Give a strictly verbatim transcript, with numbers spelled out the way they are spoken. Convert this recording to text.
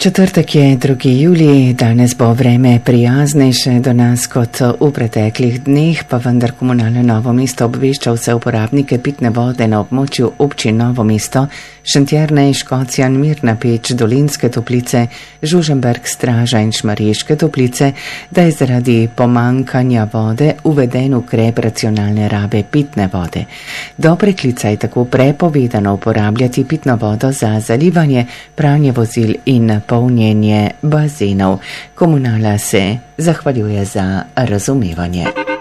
Četrtek je drugi julij, danes bo vreme prijaznejše do nas kot v preteklih dneh, pa vendar Komunalno Novo mesto obvešča vse uporabnike pitne vode na območju občin Novo mesto, Šentjernej, Škocjan, Mirna Peč, Dolenjske Toplice, Žužemberk, Straža in Šmarješke Toplice, da je zaradi pomankanja vode uveden ukrep racionalne rabe pitne vode. Do preklica je tako prepovedano uporabljati pitno vodo za zalivanje, pranje vozil in polnjenje bazenov. Komunala se zahvaljuje za razumevanje.